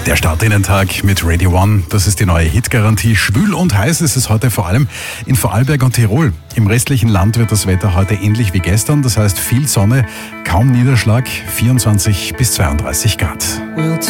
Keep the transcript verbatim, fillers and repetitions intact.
Der Startinnentag mit Radio One, das ist die neue Hitgarantie. Schwül und heiß ist es heute vor allem in Vorarlberg und Tirol. Im restlichen Land wird das Wetter heute ähnlich wie gestern, das heißt viel Sonne, kaum Niederschlag, vierundzwanzig bis zweiunddreißig Grad.